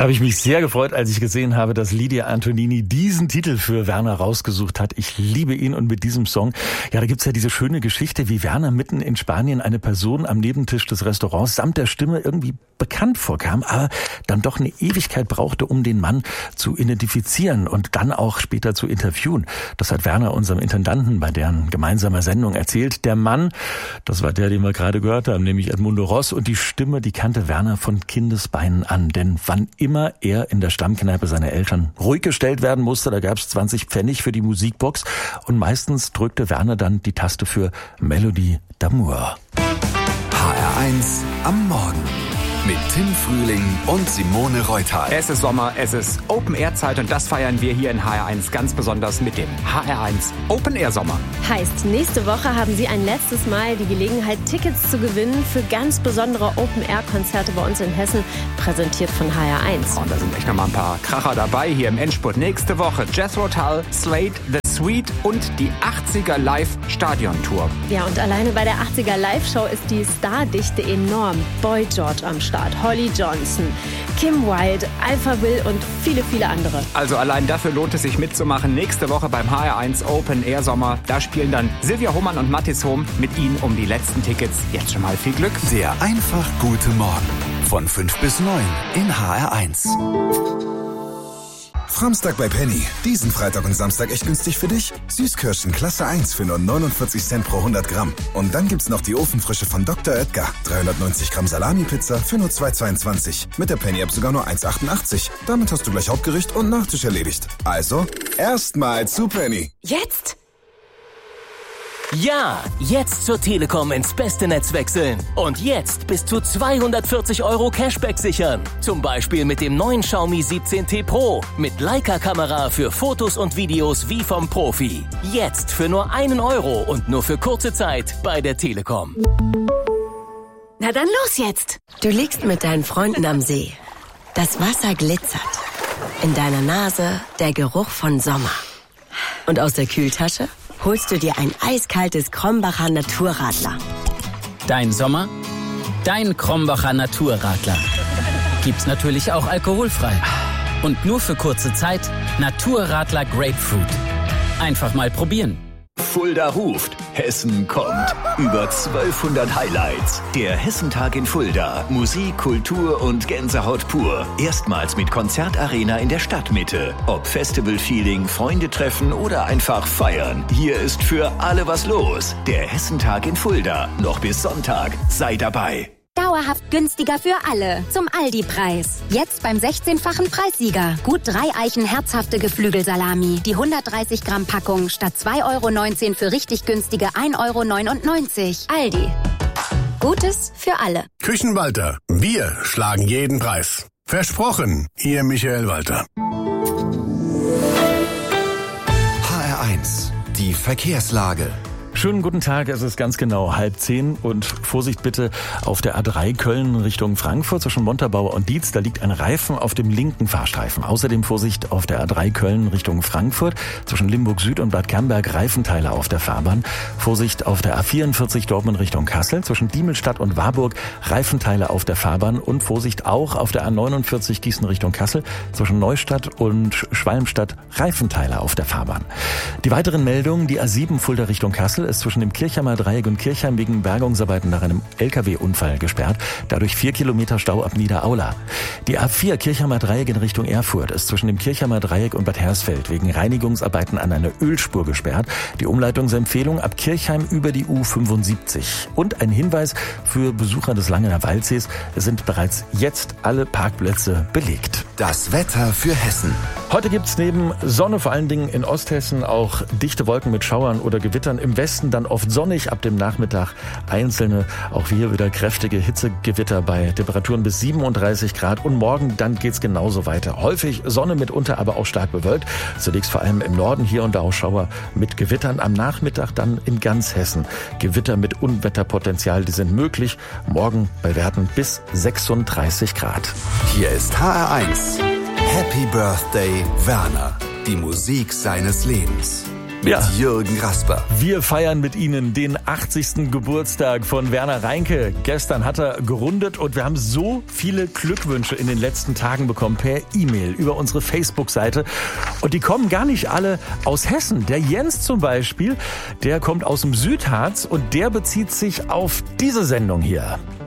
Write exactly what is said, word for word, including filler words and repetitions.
Da habe ich mich sehr gefreut, als ich gesehen habe, dass Lydia Antonini diesen Titel für Werner rausgesucht hat. Ich liebe ihn und mit diesem Song, ja, da gibt's ja diese schöne Geschichte, wie Werner mitten in Spanien eine Person am Nebentisch des Restaurants samt der Stimme irgendwie bekannt vorkam, aber dann doch eine Ewigkeit brauchte, um den Mann zu identifizieren und dann auch später zu interviewen. Das hat Werner unserem Intendanten bei deren gemeinsamer Sendung erzählt. Der Mann, das war der, den wir gerade gehört haben, nämlich Edmundo Ross, und die Stimme, die kannte Werner von Kindesbeinen an, denn wann immer er in der Stammkneipe seiner Eltern ruhig gestellt werden musste, da gab's zwanzig Pfennig für die Musikbox und meistens drückte Werner dann die Taste für Melodie d'Amour. H R eins am Morgen mit Tim Frühling und Simone Reuthal. Es ist Sommer, es ist Open-Air-Zeit und das feiern wir hier in H R eins ganz besonders mit dem H R eins Open-Air-Sommer. Heißt, nächste Woche haben Sie ein letztes Mal die Gelegenheit, Tickets zu gewinnen für ganz besondere Open-Air-Konzerte bei uns in Hessen, präsentiert von H R eins. Und da sind echt noch mal ein paar Kracher dabei hier im Endspurt. Nächste Woche Jethro Tull, Slade, The Sweet und die achtziger Live-Stadion-Tour. Ja, und alleine bei der achtziger Live-Show ist die Stardichte enorm. Boy George am Start, Holly Johnson, Kim Wilde, Alpha Will und viele, viele andere. Also allein dafür lohnt es sich mitzumachen. Nächste Woche beim H R eins Open Air Sommer. Da spielen dann Silvia Hohmann und Mathis Hohm mit Ihnen um die letzten Tickets. Jetzt schon mal viel Glück. Der einfach gute Morgen von fünf bis neun in H R eins. Samstag bei Penny. Diesen Freitag und Samstag echt günstig für dich. Süßkirschen Klasse eins für nur neunundvierzig Cent pro hundert Gramm. Und dann gibt's noch die Ofenfrische von Doktor Oetker. dreihundertneunzig Gramm Salami-Pizza für nur zwei Euro zweiundzwanzig. Mit der Penny-App sogar nur eins Euro achtundachtzig. Damit hast du gleich Hauptgericht und Nachtisch erledigt. Also, erstmal zu Penny. Jetzt? Ja, jetzt zur Telekom ins beste Netz wechseln. Und jetzt bis zu zweihundertvierzig Euro Cashback sichern. Zum Beispiel mit dem neuen Xiaomi siebzehn T Pro. Mit Leica-Kamera für Fotos und Videos wie vom Profi. Jetzt für nur einen Euro und nur für kurze Zeit bei der Telekom. Na dann los jetzt. Du liegst mit deinen Freunden am See. Das Wasser glitzert. In deiner Nase der Geruch von Sommer. Und aus der Kühltasche holst du dir ein eiskaltes Krombacher Naturradler. Dein Sommer, dein Krombacher Naturradler. Gibt's natürlich auch alkoholfrei. Und nur für kurze Zeit Naturradler Grapefruit. Einfach mal probieren. Fulda ruft, Hessen kommt. Über zwölfhundert Highlights. Der Hessentag in Fulda. Musik, Kultur und Gänsehaut pur. Erstmals mit Konzertarena in der Stadtmitte. Ob Festival-Feeling, Freunde treffen oder einfach feiern. Hier ist für alle was los. Der Hessentag in Fulda. Noch bis Sonntag. Sei dabei. Dauerhaft günstiger für alle. Zum Aldi-Preis. Jetzt beim sechzehnfachen Preissieger. Gut drei Eichen herzhafte Geflügelsalami. Die hundertdreißig Gramm Packung statt zwei Euro neunzehn für richtig günstige ein Euro neunundneunzig. Aldi. Gutes für alle. Küchenwalter. Wir schlagen jeden Preis. Versprochen. Ihr Michael Walter. H R eins. Die Verkehrslage. Schönen guten Tag, es ist ganz genau halb zehn und Vorsicht bitte auf der A drei Köln Richtung Frankfurt zwischen Montabaur und Dietz, da liegt ein Reifen auf dem linken Fahrstreifen. Außerdem Vorsicht auf der A drei Köln Richtung Frankfurt zwischen Limburg Süd und Bad Camberg, Reifenteile auf der Fahrbahn. Vorsicht auf der A vierundvierzig Dortmund Richtung Kassel zwischen Diemelstadt und Warburg, Reifenteile auf der Fahrbahn und Vorsicht auch auf der A neunundvierzig Gießen Richtung Kassel zwischen Neustadt und Schwalmstadt, Reifenteile auf der Fahrbahn. Die weiteren Meldungen, die A sieben Fulda Richtung Kassel ist zwischen dem Kirchheimer Dreieck und Kirchheim wegen Bergungsarbeiten nach einem L K W-Unfall gesperrt. Dadurch vier Kilometer Stau ab Niederaula. Die A vier Kirchheimer Dreieck in Richtung Erfurt ist zwischen dem Kirchheimer Dreieck und Bad Hersfeld wegen Reinigungsarbeiten an einer Ölspur gesperrt. Die Umleitungsempfehlung ab Kirchheim über die U fünfundsiebzig. Und ein Hinweis für Besucher des Langener Waldsees: Es sind bereits jetzt alle Parkplätze belegt. Das Wetter für Hessen. Heute gibt's neben Sonne vor allen Dingen in Osthessen auch dichte Wolken mit Schauern oder Gewittern. Im Westen dann oft sonnig, ab dem Nachmittag einzelne, auch hier wieder kräftige Hitzegewitter bei Temperaturen bis siebenunddreißig Grad. Und morgen dann geht's genauso weiter. Häufig Sonne mitunter, aber auch stark bewölkt. Zunächst vor allem im Norden hier und da auch Schauer mit Gewittern. Am Nachmittag dann in ganz Hessen Gewitter mit Unwetterpotenzial, die sind möglich. Morgen bei Werten bis sechsunddreißig Grad. Hier ist H R eins. Happy Birthday, Werner. Die Musik seines Lebens. mit Ja. Jürgen Rasper. Wir feiern mit Ihnen den achtzigsten Geburtstag von Werner Reinke. Gestern hat er gerundet und wir haben so viele Glückwünsche in den letzten Tagen bekommen per E-Mail über unsere Facebook-Seite. Und die kommen gar nicht alle aus Hessen. Der Jens zum Beispiel, der kommt aus dem Südharz und der bezieht sich auf diese Sendung hier.